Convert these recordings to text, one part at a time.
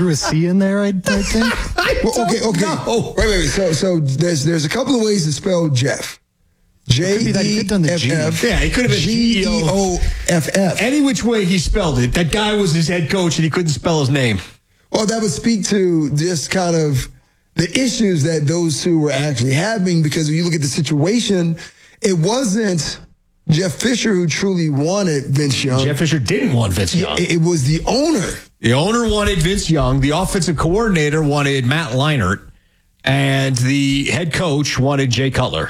threw a C in there, I think. Well, okay. know. Wait. So there's a couple of ways to spell Jeff. J-E-F-F. Yeah, he could have been G-E-O-F-F. Any which way he spelled it. That guy was his head coach and he couldn't spell his name. Well, that would speak to just kind of the issues that those two were actually having, because when you look at the situation, it wasn't Jeff Fisher who truly wanted Vince Young. Jeff Fisher didn't want Vince Young. It was the owner. The owner wanted Vince Young. The offensive coordinator wanted Matt Leinart. And the head coach wanted Jay Cutler.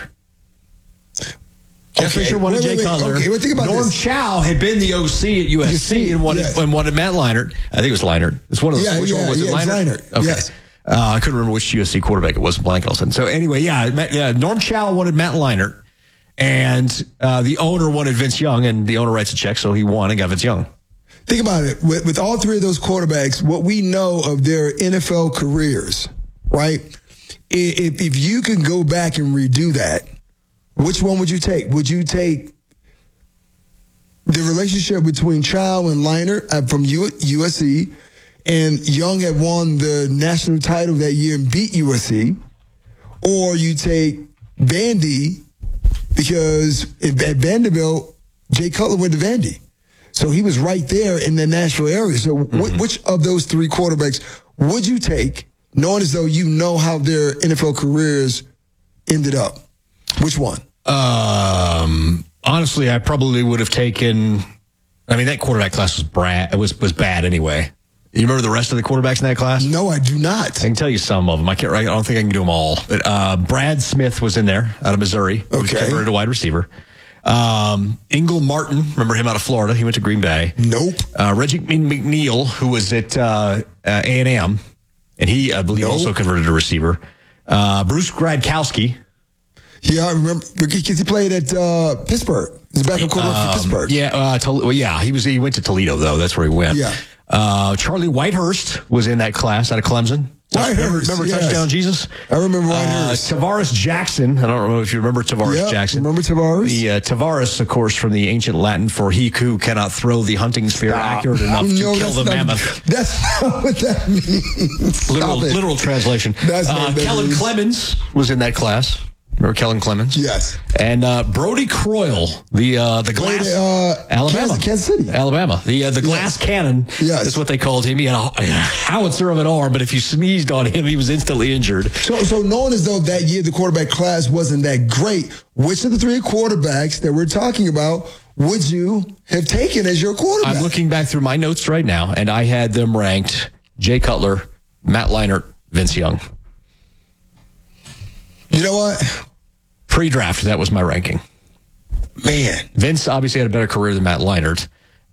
Jeff Fisher wanted Jay Cutler. Okay, think about Norm this. Chow had been the OC at USC and wanted Matt Leinart. I think it was Leinart. It's one of those. Which one was it? Leinart? Okay. Yes. I couldn't remember which USC quarterback it was. Blank all of a sudden. So anyway, Norm Chow wanted Matt Leinart, and the owner wanted Vince Young, and the owner writes a check, so he won and got Vince Young. Think about it. With all three of those quarterbacks, what we know of their NFL careers, right? If you can go back and redo that, which one would you take? Would you take the relationship between Chow and Leinart from USC, and Young had won the national title that year and beat USC, or you take Vandy because at Vanderbilt, Jay Cutler went to Vandy. So he was right there in the Nashville area. So which of those three quarterbacks would you take, knowing as though you know how their NFL careers ended up? Which one? Honestly, I probably would have taken. I mean, that quarterback class was bad anyway. You remember the rest of the quarterbacks in that class? No, I do not. I can tell you some of them. I don't think I can do them all. But Brad Smith was in there out of Missouri. He was converted to wide receiver. Ingle Martin, remember him out of Florida? He went to Green Bay. Nope. Reggie McNeil, who was at A&M, and he, I believe, also converted to receiver. Bruce Gradkowski. Yeah, I remember because he played at Pittsburgh. He's back in quarterback for Pittsburgh. He went to Toledo though. That's where he went. Yeah. Charlie Whitehurst was in that class out of Clemson. Remember Touchdown Jesus? I remember Whitehurst. Tavares Jackson. I don't know if you remember Tavares Jackson. Remember Tavares? The Tavares, of course, from the ancient Latin for he who cannot throw the hunting spear accurate enough to kill the mammoth. That's not what that means. Literal translation. Kellen Clemens was in that class. Remember Kellen Clemens? Yes. And Brody Croyle, the glass Alabama, Kansas City, Alabama, the glass cannon. Yes, that's what they called him. He had a howitzer of an arm, but if you sneezed on him, he was instantly injured. So knowing as though that year the quarterback class wasn't that great, which of the three quarterbacks that we're talking about would you have taken as your quarterback? I'm looking back through my notes right now, and I had them ranked: Jay Cutler, Matt Leinart, Vince Young. You know what? Pre-draft, that was my ranking. Man. Vince obviously had a better career than Matt Leinart.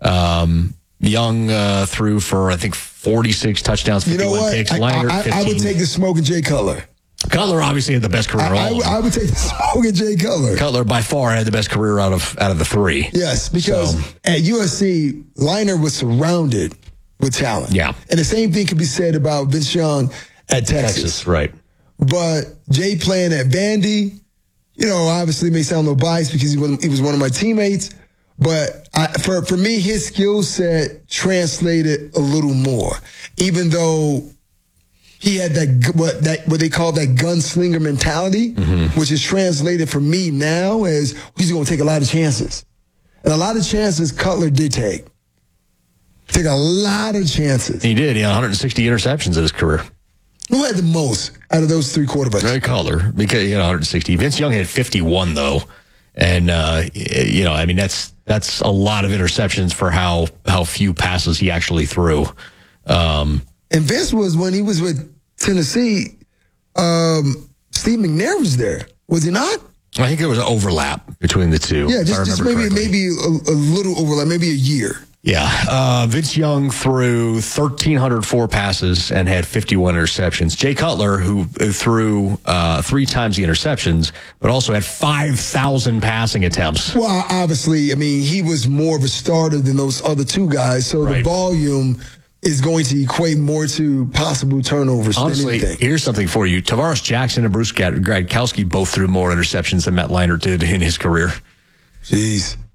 Young threw for, I think, 46 touchdowns, 51 picks. Leinart, 15. I would take the smoking Jay Cutler. Cutler obviously had the best career. I would take the smoking Jay Cutler. Cutler by far had the best career out of the three. Yes, because at USC, Leinart was surrounded with talent. Yeah. And the same thing could be said about Vince Young at Texas. Right. But Jay playing at Vandy, obviously may sound a little biased because he was one of my teammates. But for me, his skill set translated a little more, even though he had what they call that gunslinger mentality, which is translated for me now as he's going to take a lot of chances. And a lot of chances Cutler did take. Take a lot of chances. He did. He had 160 interceptions in his career. Who had the most out of those three quarterbacks? Jay Cutler, because he had 160. Vince Young had 51 though, and that's a lot of interceptions for how few passes he actually threw. And Vince was, when he was with Tennessee, Steve McNair was there, was he not? I think there was an overlap between the two. Yeah, just maybe a little overlap, maybe a year. Yeah. Vince Young threw 1,304 passes and had 51 interceptions. Jay Cutler, who threw 3 times the interceptions, but also had 5,000 passing attempts. Well, obviously, I mean, he was more of a starter than those other two guys, so the volume is going to equate more to possible turnovers. Honestly, than anything. Here's something for you. Tavares Jackson and Bruce Gradkowski both threw more interceptions than Matt Leinart did in his career. Jeez.